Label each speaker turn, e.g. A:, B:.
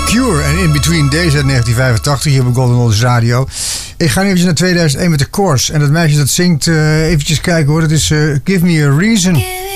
A: Cure en In Between Days uit 1985 hier op Golden Oldies Radio. Ik ga nu even naar 2001 met The Course. En dat meisje dat zingt, eventjes kijken hoor, dat is Give Me a Reason.